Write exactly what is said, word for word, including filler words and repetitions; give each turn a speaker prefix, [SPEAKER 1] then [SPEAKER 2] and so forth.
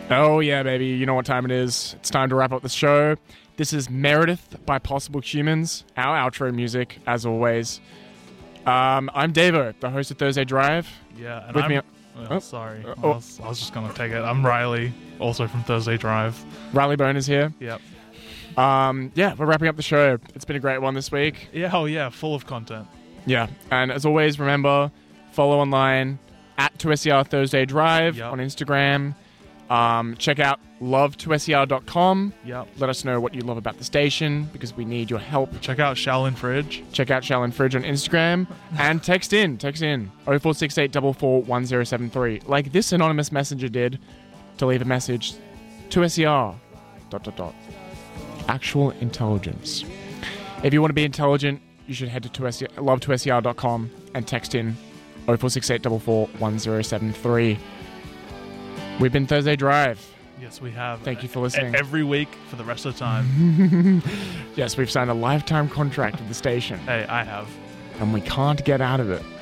[SPEAKER 1] Oh, yeah, baby. You know what time it is. It's time to wrap up the show. This is Meredith by Possible Humans, our outro music, as always. Um, I'm Davo, the host of Thursday Drive.
[SPEAKER 2] Yeah, and
[SPEAKER 1] With
[SPEAKER 2] I'm...
[SPEAKER 1] me...
[SPEAKER 2] Oh,
[SPEAKER 1] Oh.
[SPEAKER 2] sorry.
[SPEAKER 1] Uh,
[SPEAKER 2] I,
[SPEAKER 1] oh.
[SPEAKER 2] was, I was just going to take it. I'm Riley, also from Thursday Drive.
[SPEAKER 1] Riley Bone is here.
[SPEAKER 2] Yep.
[SPEAKER 1] Um, yeah, we're wrapping up the show. It's been a great one this week.
[SPEAKER 2] Yeah, oh yeah, full of content.
[SPEAKER 1] Yeah, and as always, remember, follow online at two S E R Thursday Drive
[SPEAKER 2] Yep.
[SPEAKER 1] on Instagram. Um, check out love two S E R dot com.
[SPEAKER 2] Yep.
[SPEAKER 1] Let us know what you love about the station because we need your help.
[SPEAKER 2] Check out Shaolin Fridge.
[SPEAKER 1] Check out Shaolin Fridge on Instagram and text in, text in oh four six eight four four one oh seven three like this anonymous messenger did to leave a message to S E R dot dot dot actual intelligence. If you want to be intelligent, you should head to love two S E R dot com and text in oh four six eight four four one oh seven three. We've been Thursday Drive.
[SPEAKER 2] Yes, we have.
[SPEAKER 1] Thank you for
[SPEAKER 2] E-
[SPEAKER 1] listening.
[SPEAKER 2] Every week for the rest of the time.
[SPEAKER 1] Yes, we've signed a lifetime contract with the station
[SPEAKER 2] Hey, I have.
[SPEAKER 1] and we can't get out of it.